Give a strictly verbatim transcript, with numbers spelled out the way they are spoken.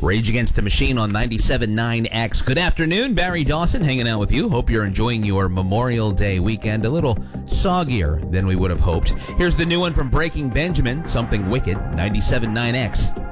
Rage Against the Machine on ninety-seven point nine X. Good afternoon, Barry Dawson hanging out with you. Hope you're enjoying your Memorial Day weekend. A little soggier than we would have hoped. Here's the new one from Breaking Benjamin, Something Wicked, ninety-seven point nine X.